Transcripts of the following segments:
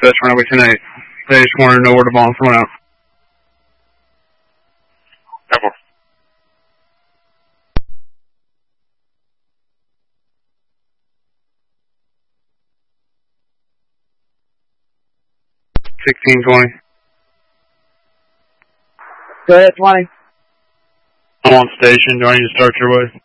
dispatch runway 10-8. They just want to know where the bombs went out. Careful. $16.20. Go ahead, 20. I'm on station. Do I need to start your way?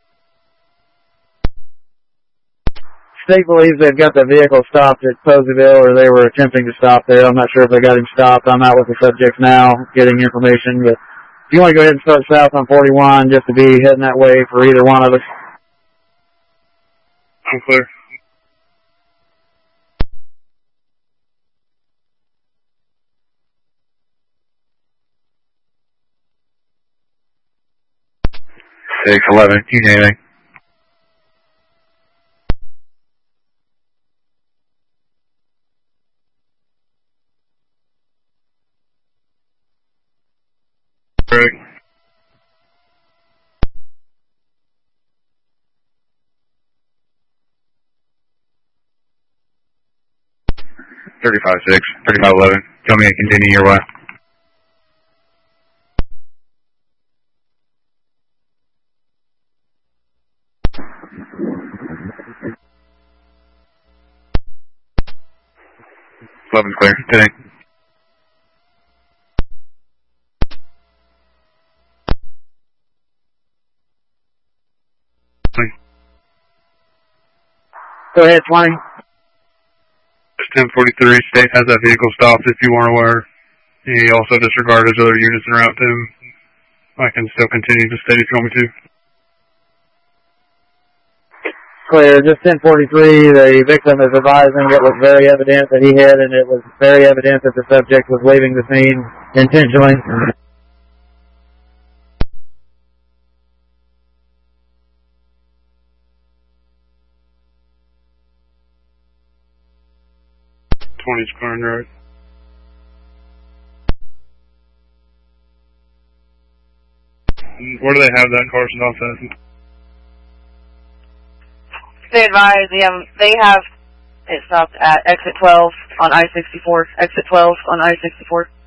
State believes they've got the vehicle stopped at Poseyville, or they were attempting to stop there. I'm not sure if they got him stopped. I'm out with the subject now, getting information. But if you want to go ahead and start south on 41, just to be heading that way for either one of us. I'm clear. $611. You need anything? Correct. $35.6. $35.11. Tell me to continue your way. $11's clear. Today. Go ahead, 20. It's 1043. State has that vehicle stopped if you weren't aware. He also disregarded other units en route to him. I can still continue to state if you want me to. Clear, just 1043. The victim is advising it was very evident that he hit, and it was very evident that the subject was leaving the scene intentionally. '20's clear and road. Where do they have that Carson offset? They advise they have it stopped at exit 12 on I-64. Exit 12 on I-64.